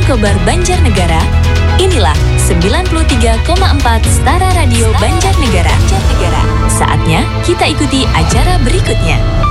Kobar Banjarnegara. Inilah 93,4 Setara Radio Banjarnegara. Saatnya kita ikuti acara berikutnya.